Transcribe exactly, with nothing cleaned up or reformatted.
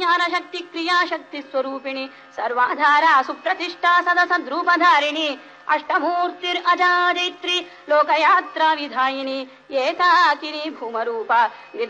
ज्ञानशक्ति क्रियाशक्ति स्वरूपिणी सर्वाधारा सुप्रतिष्ठा सदसद्रूपधारिणी अष्टमूर्तिरजादित्री लोकयात्रा विधायिनी एकाकिनी भूमरूपा